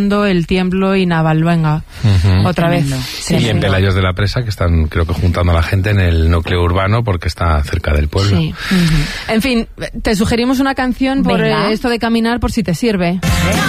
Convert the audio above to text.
Redondo, El Tiemblo y Navalluenga. Otra vez. Y en Pelayos de la Presa, que están, creo que juntando a la gente en el núcleo urbano porque está cerca del pueblo. Sí. En fin, te sugerimos una canción por esto de caminar, por si te sirve.